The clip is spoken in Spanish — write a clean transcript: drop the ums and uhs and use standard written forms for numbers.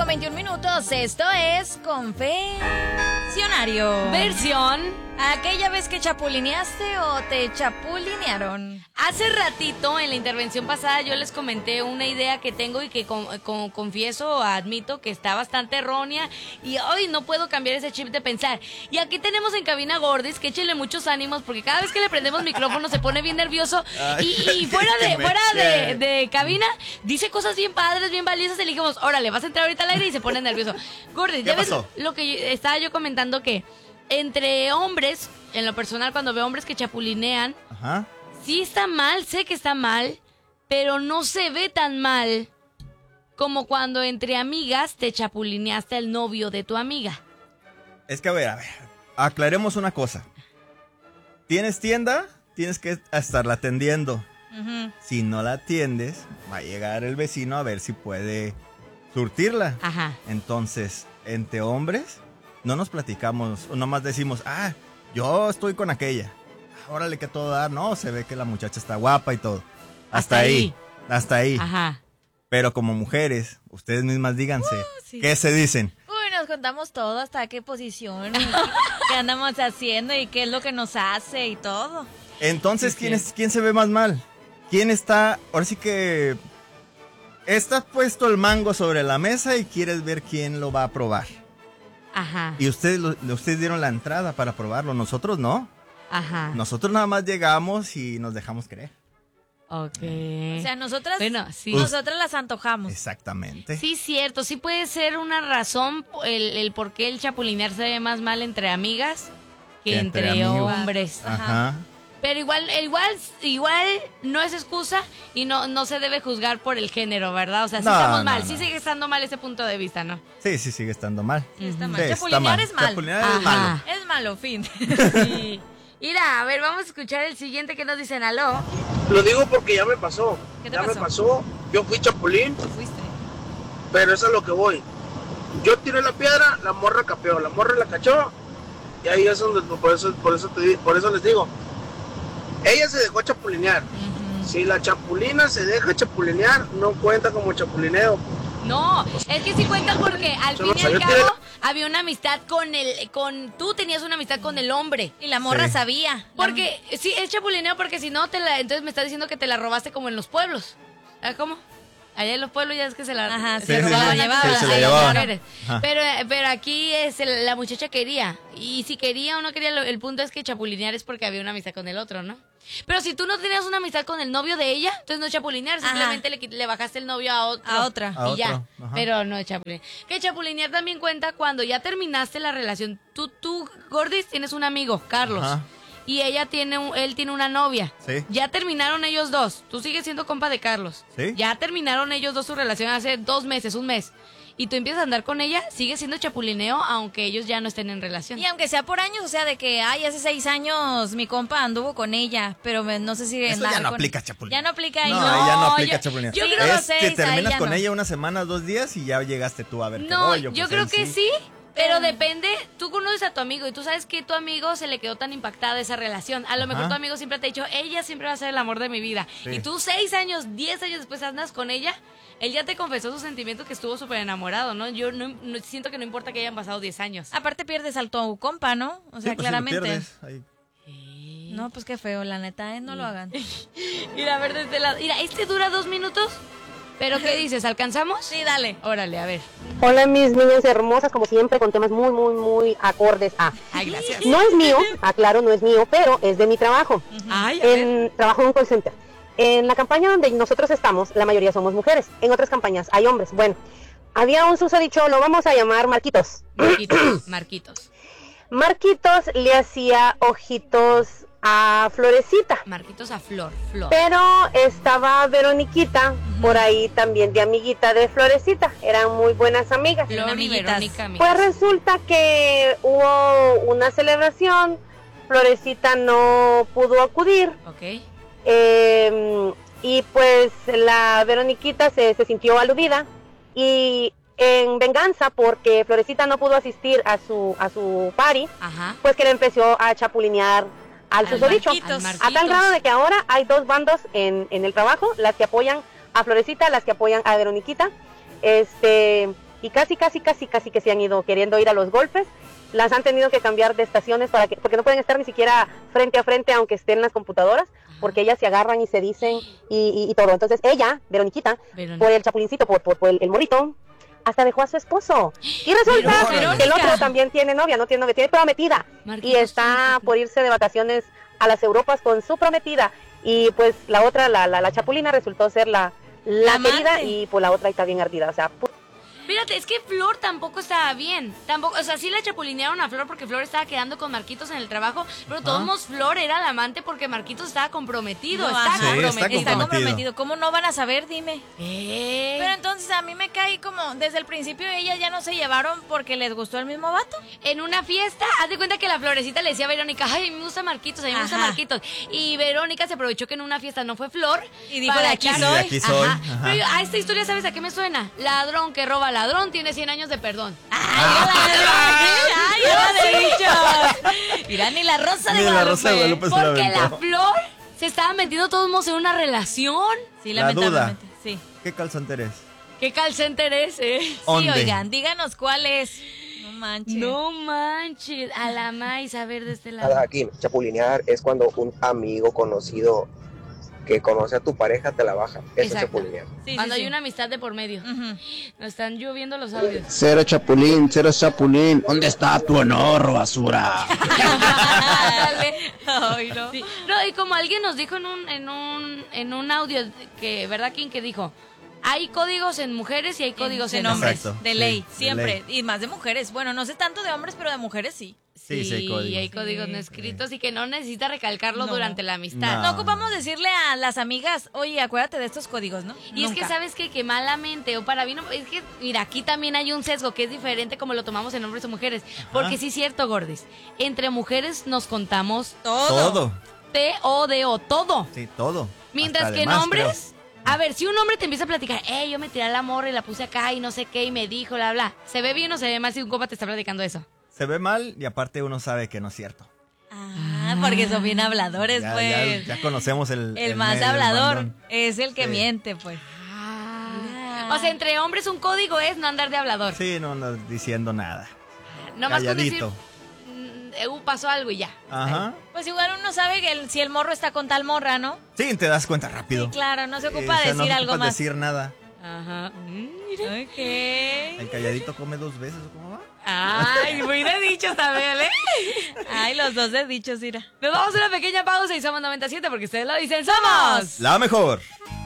21 minutos. Esto es Confesionario. Versión. ¿Aquella vez que chapulineaste o te chapulinearon? Hace ratito, en la intervención pasada, yo les comenté una idea que tengo y que confieso, admito que está bastante errónea y hoy no puedo cambiar ese chip de pensar. Y aquí tenemos en cabina Gordis, que échenle muchos ánimos porque cada vez que le prendemos micrófono se pone bien nervioso. Y fuera de cabina dice cosas bien padres, bien valiosas. Y le dijimos, órale, vas a entrar ahorita al aire y se pone nervioso. Gordis, ya ves lo que estaba yo comentando, que entre hombres, en lo personal, cuando veo hombres que chapulinean, ajá, sí está mal, sé que está mal, pero no se ve tan mal como cuando entre amigas te chapulineaste al novio de tu amiga. Es que a ver, aclaremos una cosa. ¿Tienes tienda? Tienes que estarla atendiendo. Uh-huh. Si no la atiendes, va a llegar el vecino a ver si puede surtirla. Ajá. Entonces, entre hombres, no nos platicamos, nomás decimos, yo estoy con aquella. Órale, que todo dar. No, se ve que la muchacha está guapa y todo. Hasta ahí. Ajá. Pero como mujeres, ustedes mismas díganse, sí. ¿qué se dicen? Uy, nos contamos todo, hasta qué posición, qué andamos haciendo y qué es lo que nos hace y todo. Entonces, ¿quién se ve más mal? ¿Quién está, ahora sí que, está puesto el mango sobre la mesa y quieres ver quién lo va a probar? Ajá. Y ustedes dieron la entrada para probarlo, nosotros no. Ajá. Nosotros nada más llegamos y nos dejamos creer. Ok. O sea, nosotras las antojamos. Exactamente. Sí, cierto. Sí puede ser una razón el por qué el chapulinear se ve más mal entre amigas que entre amigos. hombres. Ajá. Pero igual no es excusa y no se debe juzgar por el género, ¿verdad? O sea, sí estamos mal. Sí sigue estando mal ese punto de vista, ¿no? Sí, sigue estando mal. Sí, está mal. Sí, Chapulinear es mal. Chapulinear es malo. Es malo, fin. Sí. Mira, a ver, vamos a escuchar el siguiente que nos dicen. Aló. Lo digo porque ya me pasó. ¿Qué te ya pasó? me pasó. Yo fui chapulín, Fuiste. pero eso es a lo que voy. Yo tiré la piedra, la morra capeó, la morra la cachó. Y ahí es donde, por eso les digo. Ella se dejó chapulinear. Uh-huh. Si la chapulina se deja chapulinear, no cuenta como chapulineo. No, es que sí cuenta porque al fin y al cabo había una amistad tú tenías una amistad con el hombre. Y la morra Sí. sabía. Porque, sí, es chapulineo porque si no, entonces me estás diciendo que te la robaste como en los pueblos. ¿Sabes cómo? Allá en los pueblos ya es que se la Ajá, se sí, robaban sí, a sí, todas sí, las se la llevaban. mujeres. Ajá. Pero aquí la muchacha quería. Y si quería o no quería, el punto es que chapulinear es porque había una amistad con el otro, ¿no? Pero si tú no tenías una amistad con el novio de ella, entonces no es chapulinear, Ajá. simplemente le bajaste el novio a otro. A otra. A Y ya, otro, ajá. pero no es chapulinear. Que chapulinear también cuenta cuando ya terminaste la relación. Tú, Gordis, tienes un amigo, Carlos. Ajá. Y él tiene una novia. Sí. Ya terminaron ellos dos. Tú sigues siendo compa de Carlos. Sí. Ya terminaron ellos dos su relación hace 2 meses, 1 mes. Y tú empiezas a andar con ella, sigue siendo chapulineo, aunque ellos ya no estén en relación. Y aunque sea por años, o sea, de que, hace 6 años mi compa anduvo con ella, pero no sé si... Eso ya no aplica chapulinear. Ya no aplica ahí. No, ya no aplica yo- chapulinear. yo creo- Es que seis, ahí terminas ya con no. ella una semana, 2 días y ya llegaste tú a ver qué No, rollo. yo Pues creo él que sí, pero depende. Tú conoces a tu amigo y tú sabes que tu amigo se le quedó tan impactada esa relación. A lo mejor Ajá. tu amigo siempre te ha dicho, ella siempre va a ser el amor de mi vida. Sí. Y tú 6 años, 10 años después andas con ella, él ya te confesó sus sentimientos, que estuvo súper enamorado, ¿no? Yo no siento que no importa que hayan pasado 10 años. Aparte pierdes al tu compa, ¿no? O sea, Sí, pues, si lo claramente. pierdes, ahí. No, pues qué feo, la neta, no lo hagan. Mira, a ver, desde la... Mira, este dura 2 minutos, pero ¿qué dices? ¿Alcanzamos? Sí, dale. Órale, a ver. Hola mis niñas hermosas, como siempre con temas muy, muy, muy acordes a. Ay, gracias. No es mío, aclaro, no es mío, pero es de mi trabajo. Ay, a ver. Trabajo en un call center. En la campaña donde nosotros estamos, la mayoría somos mujeres. En otras campañas hay hombres. Bueno, había un susodicho, lo vamos a llamar Marquitos. Marquitos. Marquitos le hacía ojitos a Florecita. Marquitos a Flor. Pero estaba Veroniquita, por ahí también de amiguita de Florecita. Eran muy buenas amigas. Flor y amiguitas. Verónica, amigas. Pues resulta que hubo una celebración, Florecita no pudo acudir, Ok. y pues la Veroniquita se sintió aludida y en venganza porque Florecita no pudo asistir a su party, Ajá. pues que le empezó a chapulinear al susodicho. Marquitos. A tal grado de que ahora hay 2 bandos en el trabajo, las que apoyan a Florecita, las que apoyan a Veroniquita. y casi que se han ido queriendo ir a los golpes. Las han tenido que cambiar de estaciones porque no pueden estar ni siquiera frente a frente aunque estén en las computadoras, porque ellas se agarran y se dicen y todo. Entonces ella, Veroniquita, por el chapulincito, por el morito, hasta dejó a su esposo. Y resulta que el otro también tiene novia, no tiene novia, tiene prometida. Y está por irse de vacaciones a las Europas con su prometida. Y pues la otra, la chapulina, resultó ser la querida, y pues la otra está bien ardida. O sea, Fíjate, es que Flor tampoco estaba bien. Tampoco, o sea, sí la chapulinearon a Flor porque Flor estaba quedando con Marquitos en el trabajo, pero de todos modos Flor era la amante porque Marquitos estaba comprometido. No, está comprometido. ¿Cómo no van a saber? Dime. Pero entonces a mí me cae como desde el principio ellas ya no se llevaron porque les gustó el mismo vato. En una fiesta, haz de cuenta que la Florecita le decía a Verónica, ay, me gusta Marquitos, a mí me gusta Marquitos. Y Verónica se aprovechó que en una fiesta no fue Flor. Y dijo, de aquí soy. Pero a esta historia, ¿sabes a qué me suena? Ladrón que roba ladrón tiene 100 años de perdón. ¡Ay, ya dicho! Mira, ni la Rosa de Guadalupe. Porque la Flor se estaba metiendo todos modos en una relación. Sí, lamentablemente. Sí. ¿Qué call center es? ¿Qué call center es, Sí, oigan, díganos cuál es. No manches. No manches. A la maíz, a ver de este lado. Aquí, chapulinear es cuando un amigo conocido que conoce a tu pareja te la baja. Eso es chapulinear. Sí, cuando hay una amistad de por medio. Nos están lloviendo los audios. Cero chapulín. ¿Dónde está tu honor, basura? Ay, no. Sí. No, y como alguien nos dijo en un audio, que, ¿verdad, King? Que dijo, hay códigos en mujeres y hay códigos en hombres. Exacto. De ley, siempre. De ley. Y más de mujeres. Bueno, no sé tanto de hombres, pero de mujeres sí. Sí, hay códigos no escritos y que no necesita recalcarlo durante la amistad. No ocupamos decirle a las amigas, oye, acuérdate de estos códigos, ¿no? Y es que sabes que malamente o para bien, es que mira, aquí también hay un sesgo que es diferente como lo tomamos en hombres o mujeres. Porque sí es cierto, Gordis, entre mujeres nos contamos Todo. T-O-D-O, todo. Sí, todo. Mientras Hasta que en además, hombres... A ver, si un hombre te empieza a platicar, yo me tiré a la morra y la puse acá y no sé qué y me dijo, bla, bla. ¿Se ve bien o se ve mal si un compa te está platicando eso? Se ve mal y aparte uno sabe que no es cierto. Porque son bien habladores, pues. Ya conocemos el más hablador es el que miente, pues. O sea, entre hombres un código es no andar de hablador. Sí, no andas diciendo nada. Nomás con decir, Calladito. pasó algo y ya. Ajá. Pues igual uno sabe que si el morro está con tal morra, ¿no? Sí, te das cuenta rápido. Sí, claro, no se ocupa decir no algo ocupas más. decir nada. Ajá. Ok. El calladito come 2 veces, ¿o cómo va? Ay, muy de dichos también, ¿eh? Ay, los dos de dichos, mira. Nos vamos a una pequeña pausa y somos 97 porque ustedes lo dicen, ¡somos! La mejor.